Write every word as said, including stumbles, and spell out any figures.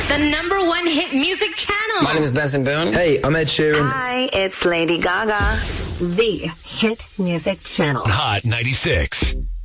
the number one hit music channel. My name is Benson Boone. Hey, I'm Ed Sheeran. Hi, it's Lady Gaga. The hit music channel. Hot ninety-six.